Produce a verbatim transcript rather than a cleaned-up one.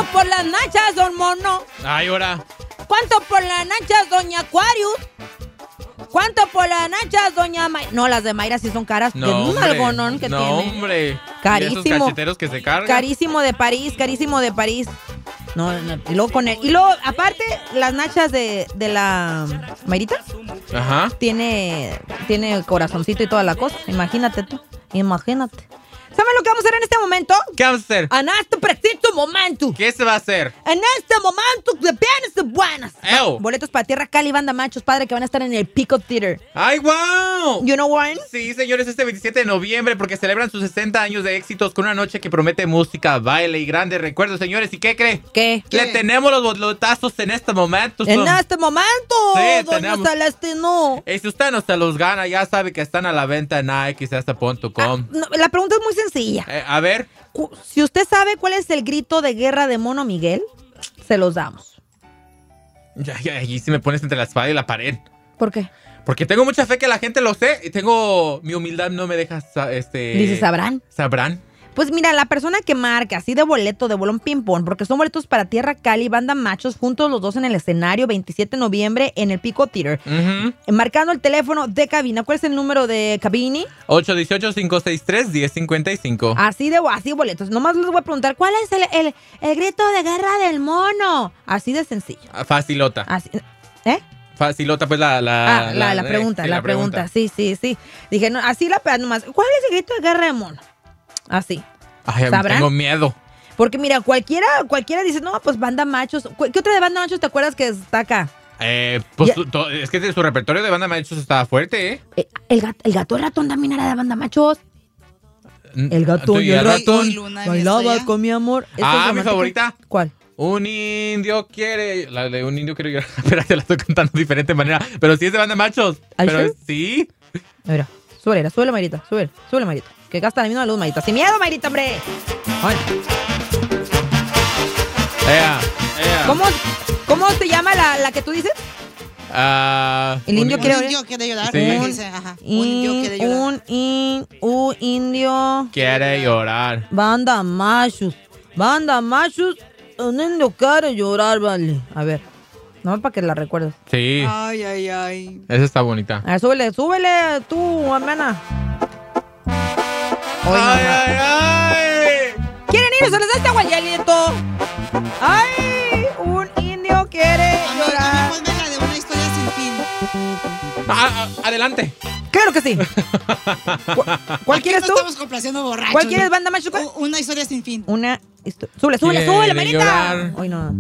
por las nachas, don Mono? Ay, ahora. ¿Cuánto por las nachas, doña Aquarius? ¿Cuánto por las nachas, doña Mayra? No, las de Mayra sí son caras. No, que un hombre. algodón que no, tiene. hombre. Carísimo. ¿Y esos cacheteros que se cargan? Carísimo de París, carísimo de París. No, no, y luego con el, y luego, aparte, las nachas de, de la Mayrita Ajá. tiene, tiene corazoncito y toda la cosa. Imagínate tú, imagínate. ¿Saben lo que vamos a hacer en este momento? ¿Qué vamos a hacer? En este preciso momento. ¿Qué se va a hacer? En este momento de bienes de buenas. Ew. Boletos para Tierra Cali, Banda Machos, padre, que van a estar en el Pico Theater. ¡Ay, wow! You know what? Sí, señores, este veintisiete de noviembre, porque celebran sus sesenta años de éxitos con una noche que promete música, baile y grandes recuerdos, señores. ¿Y qué cree? ¿Qué? Le tenemos los bolotazos en este momento. En son- este momento, Sí, doña tenemos. Celestino. Y si usted no se los gana, ya sabe que están a la venta en a x s punto com. No, la pregunta es muy sencilla. Eh, a ver, Cu- Si usted sabe cuál es el grito de guerra de Mono Miguel, se los damos. ya, ya, ahí sí me pones entre la espada y la pared. ¿Por qué? Porque tengo mucha fe que la gente lo sé y tengo... Mi humildad no me deja, sa- este... Dice, ¿sabrán? ¿Sabrán? Pues mira, la persona que marca así de boleto, de bolón ping-pong, porque son boletos para Tierra Cali, Banda Machos, juntos los dos en el escenario, veintisiete de noviembre en el Pico Theater. Ujú. Marcando el teléfono de cabina. ¿Cuál es el número de cabini? ocho uno ocho, cinco seis tres, uno cero cinco cinco. Así de así de boletos. Nomás les voy a preguntar, ¿cuál es el, el, el grito de guerra del mono? Así de sencillo. Ah, Facilota. Así, ¿eh? Facilota, pues la... la Ah, la, la eh, pregunta, sí, la, pregunta. Sí, sí, sí. Dije, no, así la nomás. ¿Cuál es el grito de guerra del mono? Así. Ay, ¿Sabrán? tengo miedo. Porque mira, cualquiera, cualquiera dice, no, pues Banda Machos. ¿Cu- ¿Qué otra de Banda Machos te acuerdas que está acá? Eh, pues Ya- tu- to- es que su repertorio de banda machos está fuerte, ¿eh? Eh, el, gato, el gato ratón también era de Banda Machos. Mm, El gato ¿tú y el ratón Uy, Luna, bailaba ¿esto ya? con mi amor. ¿Esta es Ah, mi romántica? favorita. ¿Cuál? Un indio quiere... La de un indio quiere llorar. Espérate, la estoy cantando de diferente manera. Pero sí es de banda machos. ¿Are you Pero sure? sí. Mira, súbele, súbele, Mayrita, súbele, súbele, Mayrita. Que gasta la misma luz, Mayrita. Sin miedo, Mayrita, hombre. Ay, Ea, ea. ¿Cómo, ¿Cómo se llama la, la que tú dices? Ah, El indio un- quiere- Un indio quiere llorar. Sí. ¿cómo dice? Ajá. Un indio quiere llorar. Un, in, un indio. Quiere llorar. Banda Machos. Banda Machos. Un indio quiere llorar, vale. A ver. No, para que la recuerdes. Sí, Ay, ay, ay. esa está bonita. A ver, súbele, súbele tú, hermana. Hoy no, ¡Ay, no. ay, ay! ¿Quieren ir? Se les da este aguayalito. Ay, un indio quiere A mí, a llorar. mí ponme la de una historia sin fin. Ah, ah, adelante. Claro que sí. ¿Cu- ¿Cuál Aquí quieres no tú? estamos complaciendo borrachos. ¿Cuál quieres, Banda Machos? ¿Cuál? U- Una historia sin fin. Una. histo- Súbele, súbele, Quiere súbele, Marita. llorar. Hoy no.